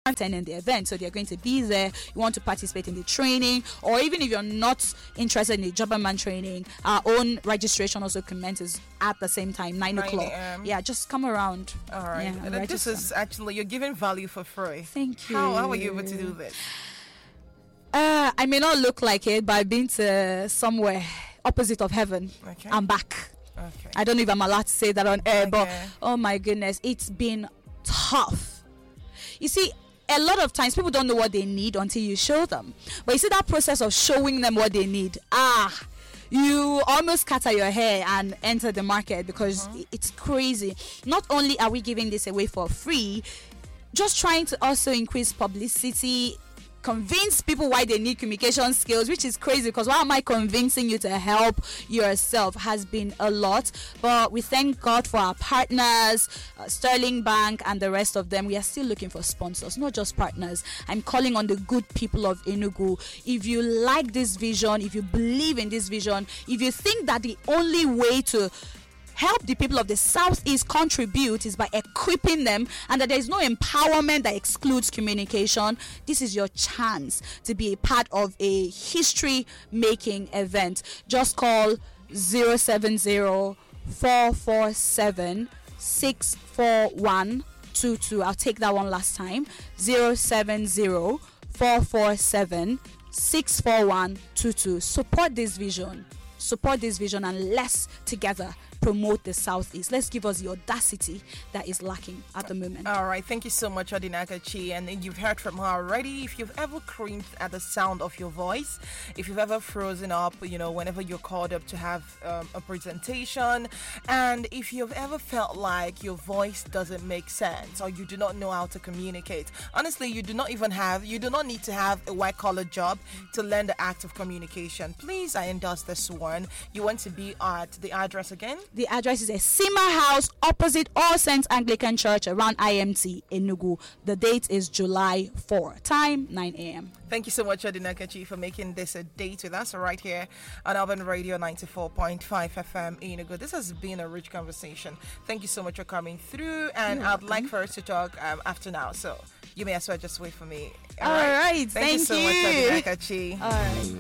attending the event, so they're going to be there. You want to participate in the training, or even if you're not interested in the Jobberman training, our own registration also commences at the same time, 9 o'clock. Yeah, just come around. All right. Yeah, and this is actually, you're giving value for free. Thank you. How are you able to do this? I may not look like it, but I've been to somewhere opposite of heaven. Okay. I'm back. Okay. I don't know if I'm allowed to say that on air, but Okay. oh my goodness, it's been tough. You see, a lot of times people don't know what they need until you show them. But you see that process of showing them what they need, you almost scatter your hair and enter the market, because it's crazy. Not only are we giving this away for free, just trying to also increase publicity, convince people why they need communication skills, which is crazy, because why am I convincing you to help yourself, has been a lot. But we thank God for our partners, Sterling Bank and the rest of them. We are still looking for sponsors, not just partners. I'm calling on the good people of Enugu. If you like this vision, if you believe in this vision, if you think that the only way to help the people of the Southeast contribute is by equipping them, and that there is no empowerment that excludes communication, this is your chance to be a part of a history making event. Just call 070-447-64122. I'll take that one last time. 070-447-64122. Support this vision, and let's together promote the Southeast. Let's give us the audacity that is lacking at the moment. All right, thank you so much, Odinakachi. And you've heard from her already. If you've ever cringed at the sound of your voice, if you've ever frozen up, whenever you're called up to have a presentation, and if you've ever felt like your voice doesn't make sense, or you do not know how to communicate, honestly, you do not need to have a white-collar job to learn the act of communication. Please, I endorse this one. You want to be at the address again? The address is a Sima House opposite All Saints Anglican Church around IMT Enugu. The date is July 4. Time 9 a.m. Thank you so much, Odinakachi, for making this a date with us right here on Urban Radio 94.5 FM Enugu. This has been a rich conversation. Thank you so much for coming through, and I'd like for us to talk after now. So you may as well just wait for me. All right. Thank you so much, Odinakachi. All right.